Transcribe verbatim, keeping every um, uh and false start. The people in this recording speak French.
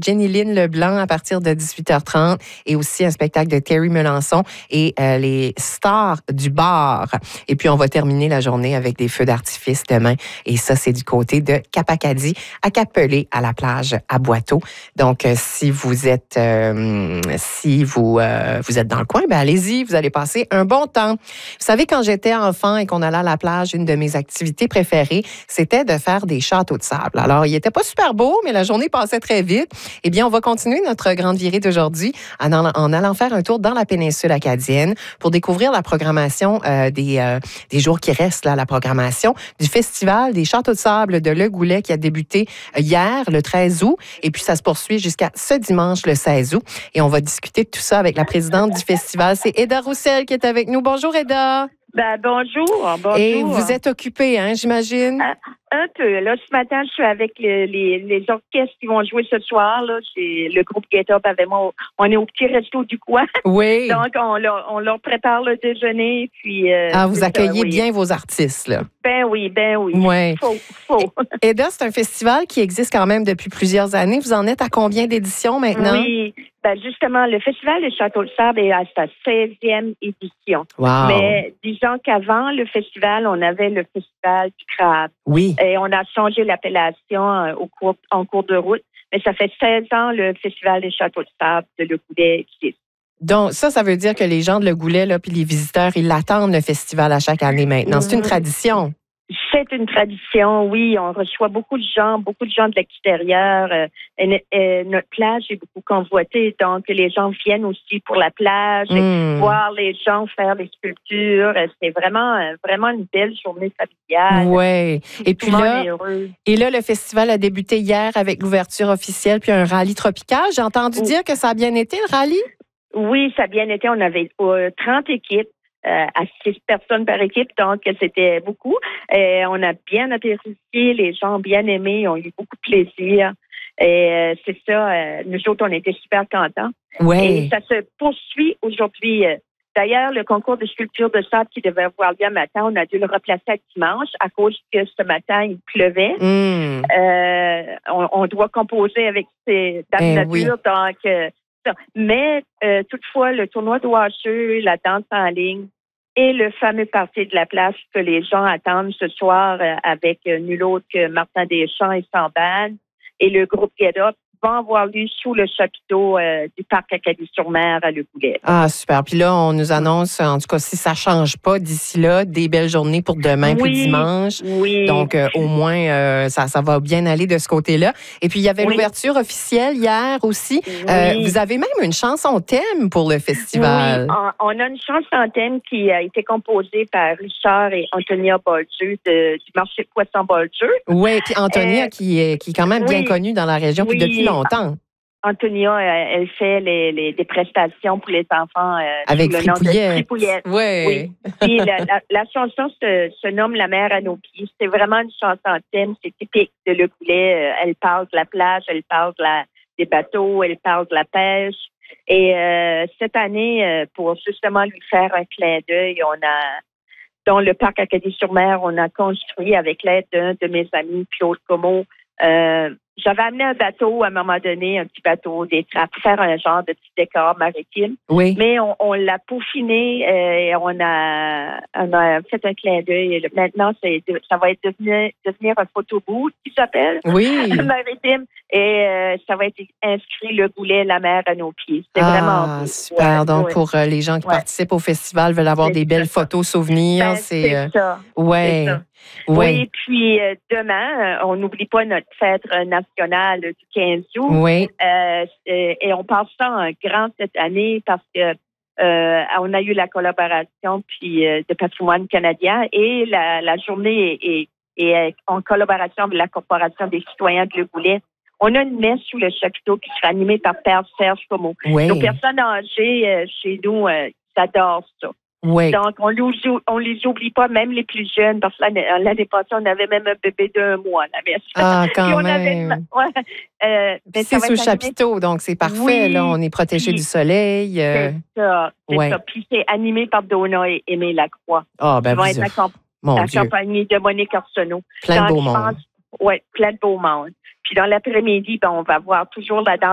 Jenny Lynn Leblanc à partir de dix-huit heures trente et aussi un spectacle de Terry Melançon et euh, les stars du bar. Et puis, on va terminer la journée avec des feux d'artifice demain. Et ça, c'est du côté de Cap-Acadie, à Cap-Pelé, à la plage à Boiteau. Donc, euh, si vous êtes euh, si vous, euh, vous êtes dans le coin, ben allez-y, vous allez passer un bon temps. Vous savez, quand j'étais enfant et qu'on allait à la plage, une de mes activités préférées, c'était de faire des châteaux de sable. Alors, il n'était pas super beau, mais la journée passait très vite. Eh bien, on va continuer notre grande virée d'aujourd'hui en, en allant faire un tour dans la péninsule acadienne pour découvrir la programmation euh, des, euh, des jours qui restent, là, la programmation du Festival des châteaux de sable de Le Goulet qui a débuté hier, le treize août, et puis ça se poursuit jusqu'à ce dimanche, le seize août. Et on va discuter de tout ça avec la présidente du festival. C'est Eda Roussel qui est avec nous. Bonjour, Eda. Ben, bonjour, bonjour. Et vous êtes occupée, hein, j'imagine? Un, un peu. Là, ce matin, je suis avec le, les, les orchestres qui vont jouer ce soir. Là. C'est le groupe Get Up avec moi. On est au petit resto du coin. Oui. Donc, on leur, on leur prépare le déjeuner. Puis, euh, ah, vous accueillez ça, oui. bien vos artistes, là. Ben oui, ben oui. Oui. Faut, faut. Eda, c'est un festival qui existe quand même depuis plusieurs années. Vous en êtes à combien d'éditions maintenant? Oui. Ben justement, le Festival des Châteaux de Sable est à sa seizième édition. Wow. Mais disons qu'avant le festival, on avait le Festival du crabe. Oui. Et on a changé l'appellation euh, au cours, en cours de route. Mais ça fait seize ans le Festival des Châteaux de Sable de Le Goulet existe. Donc, ça, ça veut dire que les gens de Le Goulet, là, puis les visiteurs, ils l'attendent, le festival, à chaque année maintenant. C'est une tradition. C'est une tradition, oui. On reçoit beaucoup de gens, beaucoup de gens de l'extérieur. Euh, et, et notre plage est beaucoup convoitée, donc les gens viennent aussi pour la plage, Mm. et voir les gens faire des sculptures. C'est vraiment, vraiment une belle journée familiale. Oui. Et puis là, heureux. et là, le festival a débuté hier avec l'ouverture officielle puis un rallye tropical. J'ai entendu Oui. dire que ça a bien été, le rallye? Oui, ça a bien été. On avait euh, trente équipes. Euh, à six personnes par équipe, donc c'était beaucoup. Et on a bien apprécié, les gens ont bien aimé, ont eu beaucoup de plaisir. Et euh, c'est ça, euh, nous autres, on était super contents. Oui. Et ça se poursuit aujourd'hui. D'ailleurs, le concours de sculpture de sable qui devait avoir lieu matin, on a dû le replacer à dimanche à cause que ce matin, il pleuvait. Mm. Euh, on, on doit composer avec ces dates Eh nature, oui. donc... Euh, mais euh, toutefois, le tournoi de Washer, la danse en ligne et le fameux party de la place que les gens attendent ce soir euh, avec euh, nul autre que Martin Deschamps et son band et le groupe Get Up vont avoir lieu sous le chapiteau euh, du parc Acadie-sur-Mer à Le Goulet. Ah, super. Puis là, on nous annonce, en tout cas, si ça ne change pas d'ici là, des belles journées pour demain oui, puis dimanche. Oui. Donc, euh, au moins, euh, ça, ça va bien aller de ce côté-là. Et puis, il y avait oui. l'ouverture officielle hier aussi. Oui. Euh, vous avez même une chanson thème pour le festival. Oui, on, on a une chanson thème qui a été composée par Richard et Antonia Bolger de, du marché de poisson Bolger. Oui, puis Antonia, euh, qui, est, qui est quand même oui. bien connue dans la région oui. puis depuis longtemps. Antonia, elle fait les, les, des prestations pour les enfants. Euh, Avec le Fripouillette. Nom de Fripouillette. Ouais. Oui. Puis la, la, la chanson se, se nomme La mer à nos pieds. C'est vraiment une chanson thème. C'est typique de Le Goulet. Elle parle de la plage, elle parle de la, des bateaux, elle parle de la pêche. Et euh, cette année, euh, pour justement lui faire un clin d'œil, on a, dans le parc Acadie-sur-Mer, on a construit avec l'aide d'un de mes amis, Claude Como, euh, j'avais amené un bateau à un moment donné, un petit bateau des trappes, pour faire un genre de petit décor maritime. Oui. Mais on, on l'a peaufiné euh, et on a, on a fait un clin d'œil. Maintenant, c'est, ça va être devenir, devenir un photoboot qui s'appelle oui. maritime. Et euh, ça va être inscrit Le Goulet, la mer à nos pieds. C'est ah, vraiment beau. super. Ouais, Donc, ouais. pour euh, les gens qui ouais. participent au festival, veulent avoir c'est des belles ça. photos, souvenirs. Ben, c'est, c'est euh, ça. Ouais. C'est ça. Ouais. Oui, puis euh, demain, euh, on n'oublie pas notre fête nationale du quinze août. Oui. Euh, et on passe ça en grand cette année parce que euh, on a eu la collaboration puis euh, de Patrimoine canadien et la, la journée est, est, est en collaboration avec la Corporation des citoyens de Le Goulet. On a une messe sous le chapiteau qui sera animée par Père Serge Como. Oui. Nos personnes âgées euh, chez nous, euh, ils adorent ça. Oui. Donc, on ne on les oublie pas, même les plus jeunes, parce que l'année, l'année passée, on avait même un bébé d'un mois, la messe. Ah, quand on même. Avait, ouais, euh, c'est sous chapiteau, donc c'est parfait. Oui, là, on est protégé du soleil. Euh... C'est ça, c'est ouais. ça. Puis c'est animé par Donna et Aimé Lacroix. Ah, ben Ils vont vous... être accomp- Mon accompagnés Dieu. de Monique Arsenault. Plein de beau monde. Oui, plein de beau monde. Puis dans l'après-midi, ben, on va voir toujours la danse